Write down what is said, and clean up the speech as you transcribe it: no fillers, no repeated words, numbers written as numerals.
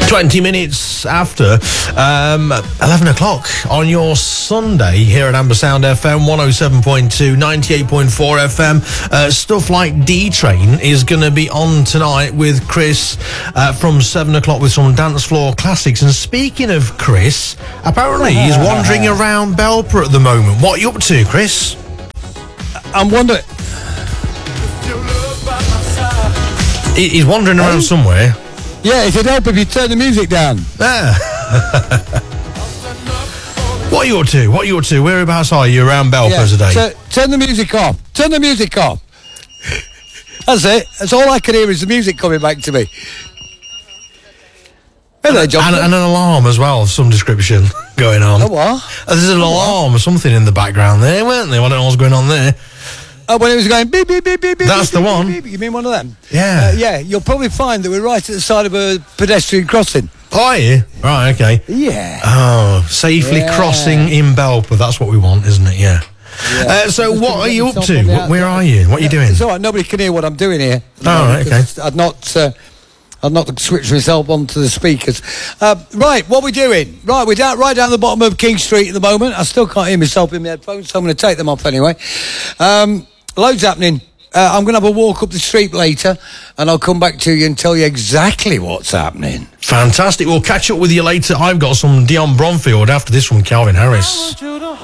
20 minutes after 11 o'clock on your Sunday here at Amber Sound FM 107.2, 98.4 FM. Stuff like D-Train is going to be on tonight with Chris from 7 o'clock with some dance floor classics. And speaking of Chris, apparently he's wandering around Belper at the moment. What are you up to, Chris? I'm wondering. He's wandering around somewhere. Yeah, it'd help if you turn the music down. What are you up to? What are you up to? Whereabouts are you around Belper today? So, turn the music off. Turn the music off. That's it. That's all I can hear is the music coming back to me. Hello, John. And an alarm as well of some description going on. A what? There's an alarm or something in the background there, weren't there? I don't know what's going on there. Oh, when it was going beep, beep, beep, beep, beep. That's beep, the one. Beep, beep. You mean one of them? Yeah. Yeah, you'll probably find that we're right at the side of a pedestrian crossing. Are you? Right, okay. Yeah. Oh, safely crossing in Belper. That's what we want, isn't it? Yeah. So what are you up to? Where are you? What are you doing? It's all right. Nobody can hear what I'm doing here. Oh, right, okay. I'd not switched myself onto the speakers. Right, what are we doing? Right, we're right down the bottom of King Street at the moment. I still can't hear myself in my headphones, so I'm going to take them off anyway. Loads happening. I'm going to have a walk up the street later, and I'll come back to you and tell you exactly what's happening. Fantastic. We'll catch up with you later. I've got some Dion Bromfield after this from Calvin Harris.